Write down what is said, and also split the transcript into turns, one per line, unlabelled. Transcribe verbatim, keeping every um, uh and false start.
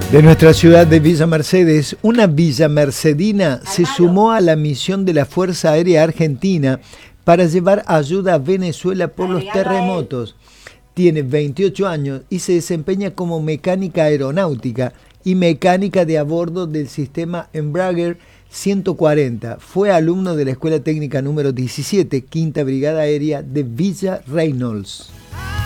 De nuestra ciudad de Villa Mercedes, una villamercedina se sumó a la misión de la Fuerza Aérea Argentina para llevar ayuda a Venezuela por los terremotos. Tiene veintiocho años y se desempeña como mecánica aeronáutica y mecánica de a bordo del sistema Embraer ciento cuarenta. Fue alumno de la Escuela Técnica número diecisiete, Quinta Brigada Aérea de Villa Reynolds.